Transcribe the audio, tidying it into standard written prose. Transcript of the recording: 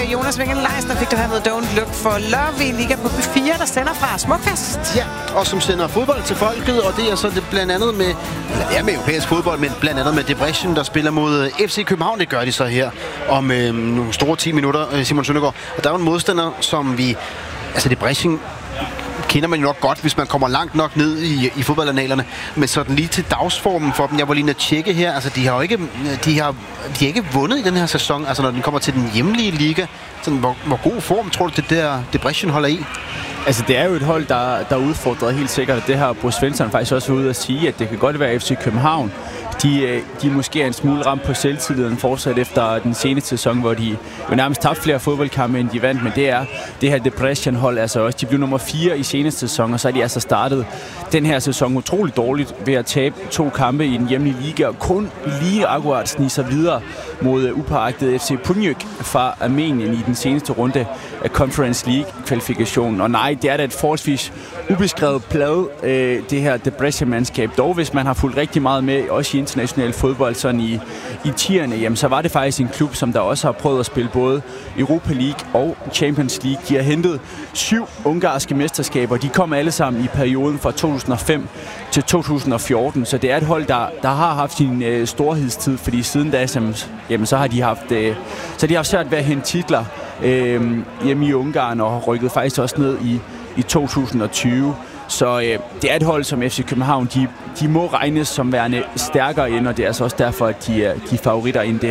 Jonas Winkel Leisner fik du hermed Don't Look for Love i Liga på B4, der sender fra Smukfest. Ja, og som sender fodbold til folket, og det er så det blandt andet med, med europæisk fodbold, men blandt andet med Debrecen, der spiller mod FC København. Det gør de så her om nogle store 10 minutter, Simon Søndergaard. Og der er jo en modstander, som vi... Altså Debrecen kender man jo nok godt, hvis man kommer langt nok ned i fodboldanalerne. Men sådan lige til dagsformen for dem, jeg var lige at tjekke her, altså de har ikke vundet i den her sæson, altså når den kommer til den hjemlige liga. Sådan, hvor god form tror du, det der Debrecen holder i? Altså, det er jo et hold, der er udfordret helt sikkert. Det har Bruce Svensson faktisk også været ude at sige, at det kan godt være FC København. De måske er en smule ramt på selvtilliden fortsat efter den seneste sæson, hvor de jo nærmest tabte flere fodboldkampe, end de vandt. Men det er det her Debrecen-hold altså også. De blev nummer 4 i seneste sæson, og så har de altså startet den her sæson utroligt dårligt ved at tabe 2 kampe i den hjemlige liga, og kun lige akkurat snige sig videre mod upåagtet FC Punjik fra Armenien i den seneste runde af Conference League-kvalifikationen. Og nej, det er da et forholdsvis ubeskrevet plade, det her Debrecen-mandskab. Dog, hvis man har fulgt rigtig meget med, også i international fodbold, sådan i 10'erne, jamen, så var det faktisk en klub, som der også har prøvet at spille både Europa League og Champions League. De har hentet 7 ungarske mesterskaber. De kom alle sammen i perioden fra 2005 til 2014, så det er et hold, der har haft sin storhedstid, fordi siden da, jamen, så har de haft svært ved at hente titler hjemme i Ungarn, og rykket faktisk også ned i 2020. Så det er et hold som FC København, de må regnes som værende stærkere ind, og det er altså også derfor, at de er favoritter ind det